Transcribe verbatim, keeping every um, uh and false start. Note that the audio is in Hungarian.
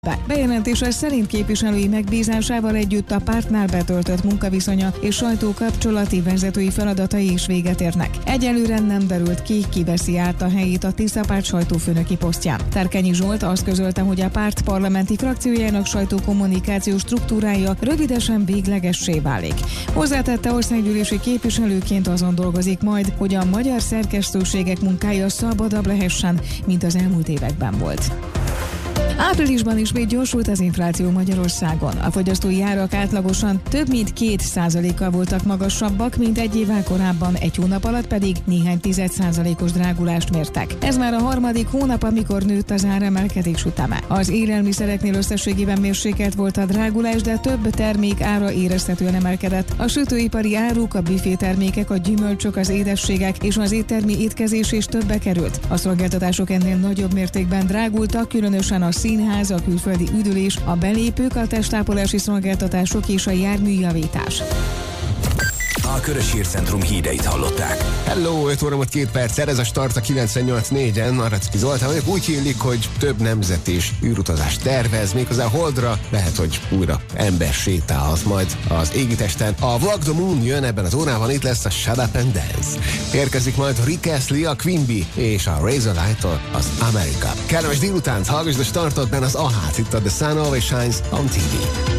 Bejelentése szerint képviselői megbízásával együtt a pártnál betöltött munkaviszonya és sajtókapcsolati vezetői feladatai is véget érnek. Egyelőre nem derült ki, ki veszi át a helyét a Tisza párt sajtófőnöki posztján. Terkenyi Zsolt azt közölte, hogy a párt parlamenti frakciójának sajtókommunikációs struktúrája rövidesen véglegessé válik. Hozzátette, országgyűlési képviselőként azon dolgozik majd, hogy a magyar szerkesztőségek munkája szabadabb lehessen, mint az elmúlt években volt. Áprilisban ismét gyorsult az infláció Magyarországon. A fogyasztói árak átlagosan több mint két százalékkal voltak magasabbak, mint egy évvel korábban, egy hónap alatt pedig néhány tized százalékos drágulást mértek. Ez már a harmadik hónap, amikor nőtt az áremelkedés üteme. Az élelmiszereknél összességében mérsékelt volt a drágulás, de több termék ára érezhetően emelkedett. A sütőipari áruk, a büfétermékek, a gyümölcsök, az édességek és az éttermi étkezés is többe került. A szolgáltatások ennél nagyobb mértékben drágultak, különösen a színház, a külföldi üdülés, a belépők, a testápolási szolgáltatások és a járműjavítás. A Körös Hírcentrum híreit hallották. Hello, öt óra két perccel, ez a Start a kilencvennyolc négyen. Aracki Zoltán vagyok, úgy hírlik, hogy több nemzet és űrutazást tervez, méghozzá Holdra, lehet, hogy újra ember sétálhat majd az égitesten. A Walk the Moon jön ebben az órában, itt lesz a Shut Up and Dance. Érkezik majd Rick Astley, a Queen Bee és a Razorlight-tól az America. Kellemes délutánt, hallgass a Startot, benne az Ahát, itt a The Sun Always Shines on té vé.